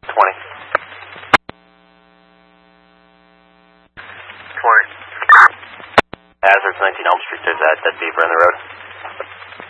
20. 20. Hazards 19 Elm Street, there's that dead beaver in the road.